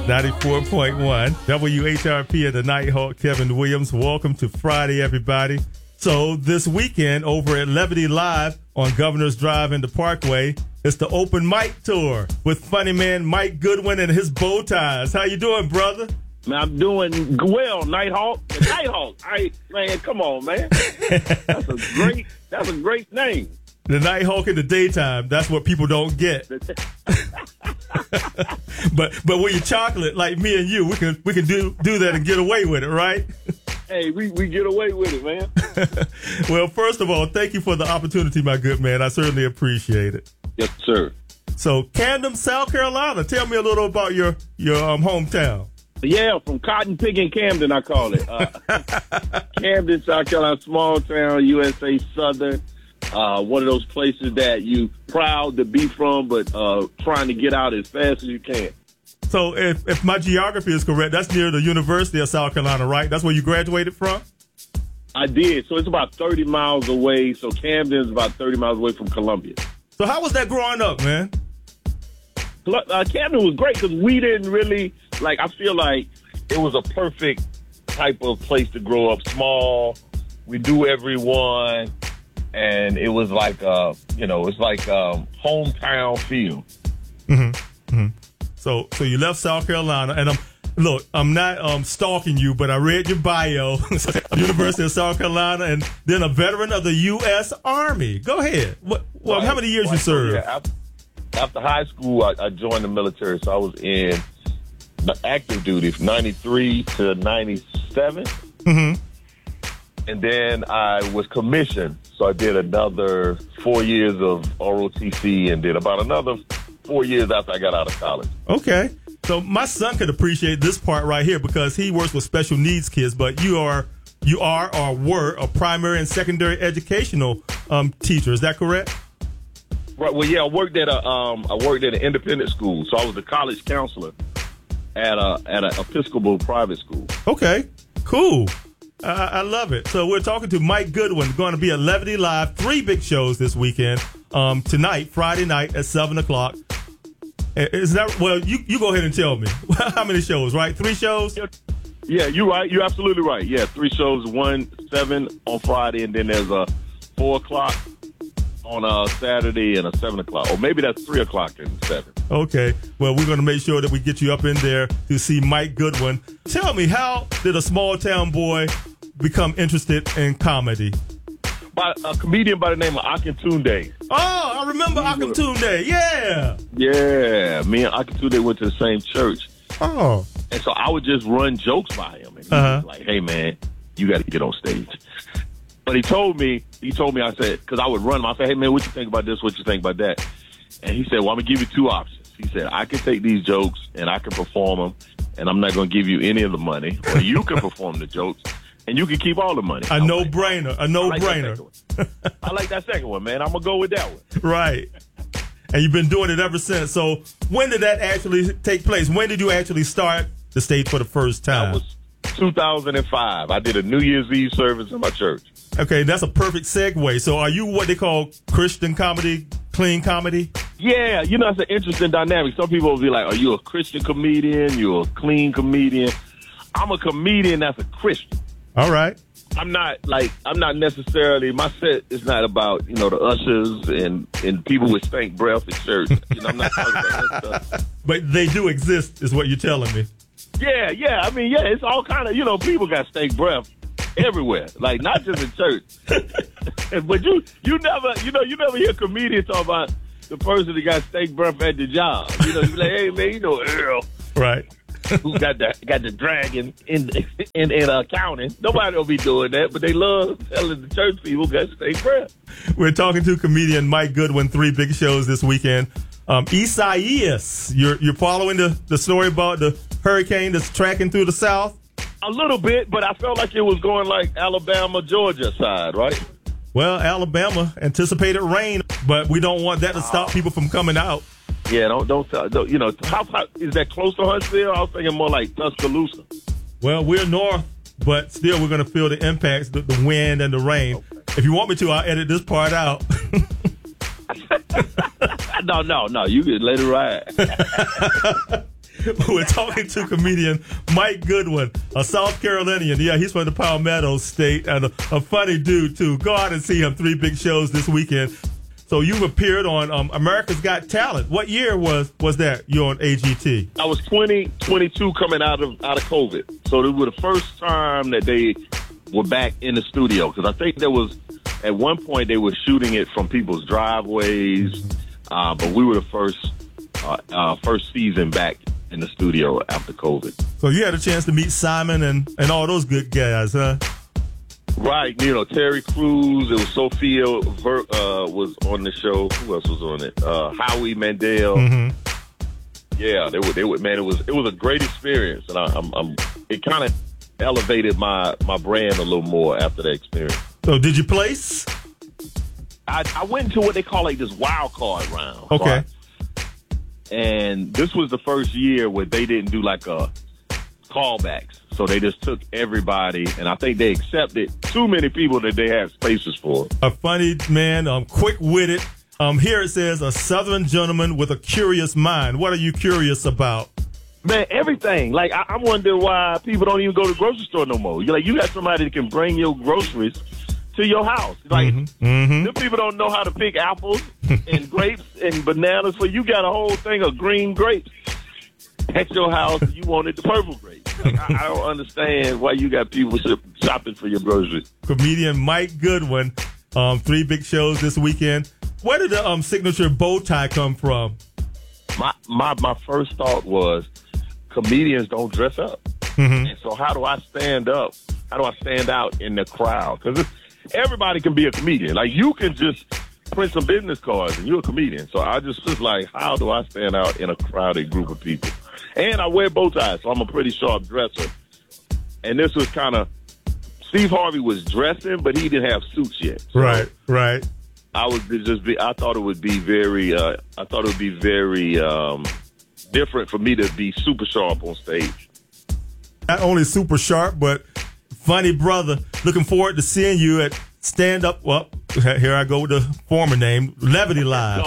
94.1 WHRP at the Nighthawk. Kevin Williams. Welcome to Friday, everybody. So this weekend over at Levity Live on Governor's Drive in the Parkway, it's the open mic tour with funny man Mike Goodwin and his bow ties. How you doing, brother? Man, I'm doing well, Nighthawk. The Nighthawk. Man, come on, man. That's a great name. The Nighthawk in the daytime. That's what people don't get. But when you're chocolate like me and you, we can do that and get away with it, right? Hey, we get away with it, man. Well, first of all, thank you for the opportunity, my good man. I certainly appreciate it. Yes, sir. So, Camden, South Carolina. Tell me a little about your hometown. Yeah, from cotton picking Camden, I call it. Camden, South Carolina, small town, USA Southern. One of those places that you proud to be from, but trying to get out as fast as you can. So if my geography is correct, that's near the University of South Carolina, right? That's where you graduated from? I did. So it's about 30 miles away. So Camden's about 30 miles away from Columbia. So how was that growing up, man? Camden was great because we didn't really, I feel like it was a perfect type of place to grow up. Small, we knew everyone, and it was like, hometown feel. Mm-hmm. Mm-hmm. So you left South Carolina, and I'm not stalking you, but I read your bio, University of South Carolina, and then a veteran of the U.S. Army. Go ahead. How many years you served? Yeah, after high school, I joined the military, so I was in the active duty from 93 to 97. Mm-hmm. And then I was commissioned, so I did another 4 years of ROTC and did about another 4 years after I got out of college. Okay. So my son could appreciate this part right here because he works with special needs kids, but you are or were a primary and secondary educational teacher. Is that correct? Right. Well, yeah, I worked at an independent school, so I was a college counselor at an Episcopal private school. Okay. Cool. I love it. So we're talking to Mike Goodwin, going to be at Levity Live, 3 big shows this weekend. Tonight, Friday night at 7 o'clock. Is that, well, you go ahead and tell me. How many shows, right? 3 shows? Yeah, you're right. You're absolutely right. Yeah, 3 shows, 7 on Friday, and then there's a 4 o'clock on a Saturday and a 7 o'clock. Or maybe that's 3 o'clock and 7. Okay. Well, we're going to make sure that we get you up in there to see Mike Goodwin. Tell me, how did a small town boy become interested in comedy? By a comedian by the name of Akintunde. Oh, I remember Akintunde. Yeah. Yeah. Me and Akintunde went to the same church. Oh. And so I would just run jokes by him. And he was like, hey, man, you got to get on stage. But he told me, I said, because I would run him. I said, hey, man, what you think about this? What you think about that? And he said, well, I'm going to give you 2 options. He said, I can take these jokes and I can perform them, and I'm not going to give you any of the money. Or you can perform the jokes, and you can keep all the money. A no-brainer. I like that second one, man. I'm going to go with that one. Right. And you've been doing it ever since. So when did that actually take place? When did you actually start the stage for the first time? That was 2005. I did a New Year's Eve service in my church. Okay, that's a perfect segue. So are you what they call Christian comedy, clean comedy? Yeah, it's an interesting dynamic. Some people will be like, are you a Christian comedian? You're a clean comedian? I'm a comedian that's a Christian. All right. I'm not necessarily, my set is not about, the ushers and people with stank breath at church. I'm not talking about that stuff. But they do exist, is what you're telling me. Yeah. I mean, yeah, it's all kind of, people got stank breath everywhere, like not just in church. But you never hear comedians talk about the person that got stank breath at the job. You be like, hey man, Earl, right? Who got the dragon in accounting? Nobody will be doing that, but they love telling the church people got stank breath. We're talking to comedian Mike Goodwin. 3 big shows this weekend. Isaias, you're following the story about the hurricane that's tracking through the South. A little bit, but I felt like it was going like Alabama, Georgia side, right? Well, Alabama anticipated rain, but we don't want that to stop people from coming out. Yeah, don't how is that close to Huntsville? I was thinking more like Tuscaloosa. Well, we're north, but still we're going to feel the impacts, the wind and the rain. Okay. If you want me to, I'll edit this part out. No, you can let it ride. We're talking to comedian Mike Goodwin, a South Carolinian. Yeah, he's from the Palmetto State and a funny dude, too. Go out and see him. 3 big shows this weekend. So you've appeared on America's Got Talent. What year was that you on AGT? I was 22 coming out of COVID. So it was the first time that they were back in the studio. Because I think there was, at one point, they were shooting it from people's driveways. But we were the first season back in the studio after COVID. So you had a chance to meet Simon and all those good guys, huh? Right, Terry Crews. It was Sophia was on the show. Who else was on it? Howie Mandel. Mm-hmm. Yeah, they would. Man, it was a great experience, and it kind of elevated my brand a little more after that experience. So, did you place? I went into what they call like this wild card round. Okay. And this was the first year where they didn't do like a callbacks. So they just took everybody, and I think they accepted too many people that they had spaces for. A funny man, quick-witted. Here it says, a Southern gentleman with a curious mind. What are you curious about? Man, everything. Like, I wonder why people don't even go to the grocery store no more. You got somebody that can bring your groceries to your house. Like, them people don't know how to pick apples and grapes and bananas, so you got a whole thing of green grapes at your house. You wanted the purple grapes. Like, I don't understand why you got people shopping for your groceries. Comedian Mike Goodwin, 3 big shows this weekend. Where did the signature bow tie come from? My first thought was comedians don't dress up. And so how do I stand up? How do I stand out in the crowd? Because everybody can be a comedian. Like, you can just print some business cards and you're a comedian. So I just was like, how do I stand out in a crowded group of people? And I wear bow ties, so I'm a pretty sharp dresser. And this was kind of, Steve Harvey was dressing, but he didn't have suits yet. So right. I thought it would be very different for me to be super sharp on stage. Not only super sharp, but funny brother. Looking forward to seeing you at Stand Up. Well, here I go with the former name, Levity Live.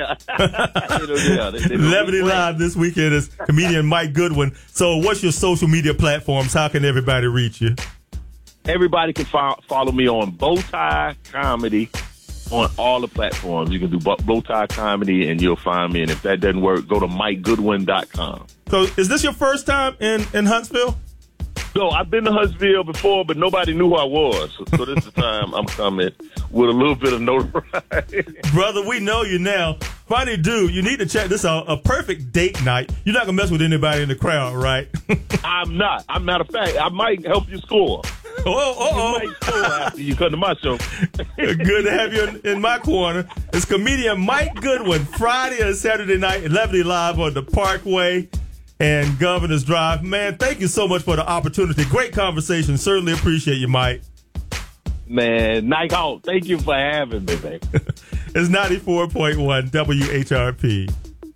Levity Live this weekend is comedian Mike Goodwin. So what's your social media platforms? How can everybody reach you? Everybody can follow me on Bowtie Comedy on all the platforms. You can do Bowtie Comedy and you'll find me. And if that doesn't work, go to MikeGoodwin.com. So is this your first time in Huntsville? No, I've been to Huntsville before, but nobody knew who I was. So this is the time I'm coming with a little bit of notoriety. Brother, we know you now. Funny dude, you need to check this out. A perfect date night. You're not going to mess with anybody in the crowd, right? I'm not. As a matter of fact, I might help you score. You might score after you come to my show. Good to have you in my corner. It's comedian Mike Goodwin, Friday and Saturday night at Levity Live on the Parkway and Governor's Drive. Man, thank you so much for the opportunity. Great conversation. Certainly appreciate you, Mike. Man, Nike Hawk, thank you for having me, man. It's 94.1 WHRP.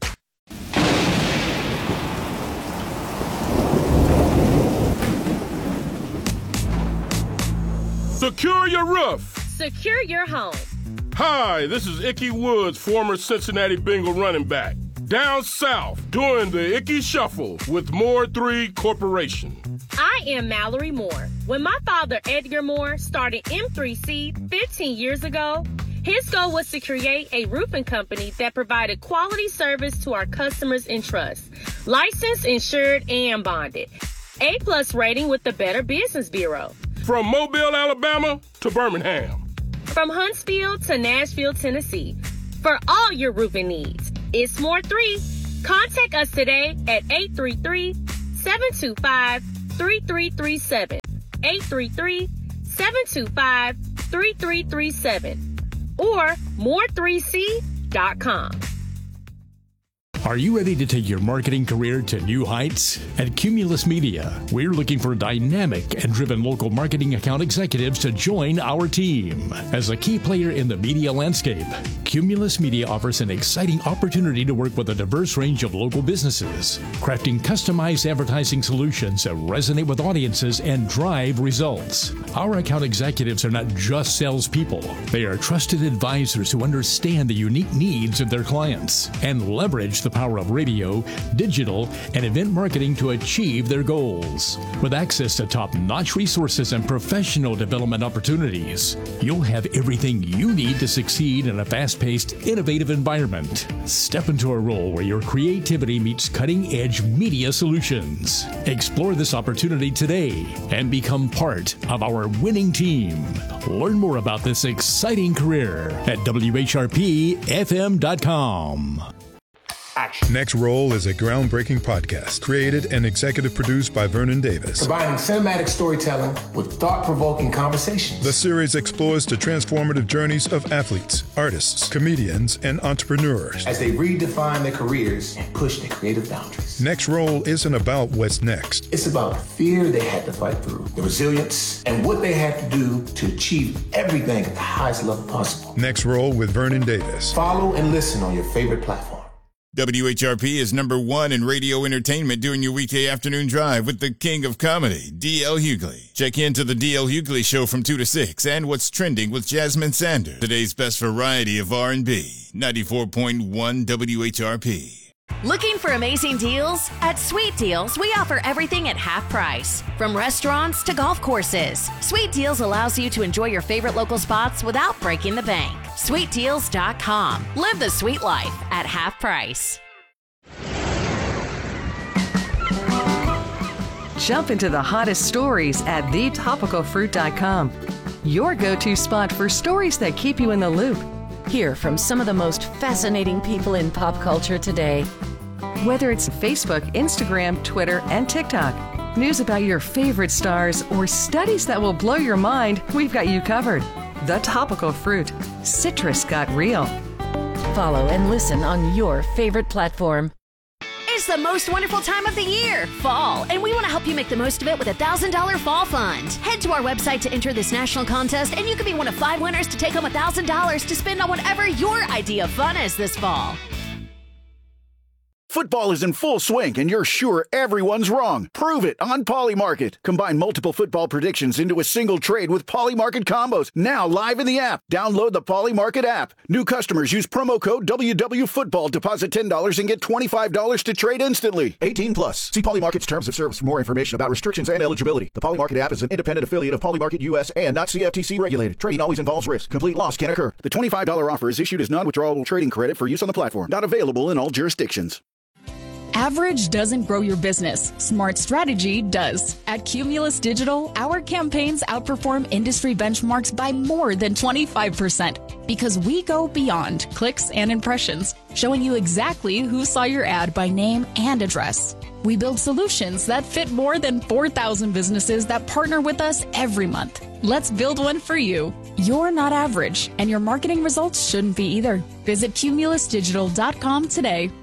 Secure your roof. Secure your home. Hi, this is Ickey Woods, former Cincinnati Bengal running back. Down south, doing the Ickey Shuffle with Moore 3 Corporation. I am Mallory Moore. When my father, Edgar Moore, started M3C 15 years ago, his goal was to create a roofing company that provided quality service to our customers in trust. Licensed, insured, and bonded. A+ rating with the Better Business Bureau. From Mobile, Alabama to Birmingham. From Huntsville to Nashville, Tennessee. For all your roofing needs. It's Moore 3. Contact us today at 833-725-3337. 833-725-3337. Or more3c.com. Are you ready to take your marketing career to new heights? At Cumulus Media, we're looking for dynamic and driven local marketing account executives to join our team. As a key player in the media landscape, Cumulus Media offers an exciting opportunity to work with a diverse range of local businesses, crafting customized advertising solutions that resonate with audiences and drive results. Our account executives are not just salespeople. They are trusted advisors who understand the unique needs of their clients and leverage the power of radio, digital, and event marketing to achieve their goals. With access to top-notch resources and professional development opportunities, you'll have everything you need to succeed in a fast-paced, innovative environment. Step into a role where your creativity meets cutting-edge media solutions. Explore this opportunity today and become part of our winning team. Learn more about this exciting career at WHRPFM.com. Next Roll is a groundbreaking podcast created and executive produced by Vernon Davis. Combining cinematic storytelling with thought-provoking conversations. The series explores the transformative journeys of athletes, artists, comedians, and entrepreneurs as they redefine their careers and push their creative boundaries. Next Roll isn't about what's next. It's about the fear they had to fight through, the resilience, and what they had to do to achieve everything at the highest level possible. Next Roll with Vernon Davis. Follow and listen on your favorite platform. WHRP is #1 in radio entertainment during your weekday afternoon drive with the king of comedy, D.L. Hughley. Check into the D.L. Hughley Show from 2 to 6 and What's Trending with Jasmine Sanders. Today's best variety of R&B, 94.1 WHRP. Looking for amazing deals? At Sweet Deals, we offer everything at half price. From restaurants to golf courses, Sweet Deals allows you to enjoy your favorite local spots without breaking the bank. SweetDeals.com. Live the sweet life at half price. Jump into the hottest stories at thetopicalfruit.com. Your go-to spot for stories that keep you in the loop. Hear from some of the most fascinating people in pop culture today. Whether it's Facebook, Instagram, Twitter, and TikTok, news about your favorite stars, or studies that will blow your mind, we've got you covered. The Topical Fruit. Citrus got real. Follow and listen on your favorite platform. It's the most wonderful time of the year, fall, and we want to help you make the most of it with a $1,000 fall fund. Head to our website to enter this national contest, and you could be one of 5 winners to take home $1,000 to spend on whatever your idea of fun is this fall. Football is in full swing, and you're sure everyone's wrong. Prove it on Polymarket. Combine multiple football predictions into a single trade with Polymarket combos. Now live in the app. Download the Polymarket app. New customers use promo code WWFootball. Deposit $10 and get $25 to trade instantly. 18 plus. See Polymarket's terms of service for more information about restrictions and eligibility. The Polymarket app is an independent affiliate of Polymarket US and not CFTC regulated. Trading always involves risk. Complete loss can occur. The $25 offer is issued as non-withdrawable trading credit for use on the platform. Not available in all jurisdictions. Average doesn't grow your business. Smart strategy does. At Cumulus Digital, our campaigns outperform industry benchmarks by more than 25% because we go beyond clicks and impressions, showing you exactly who saw your ad by name and address. We build solutions that fit more than 4,000 businesses that partner with us every month. Let's build one for you. You're not average, and your marketing results shouldn't be either. Visit cumulusdigital.com today.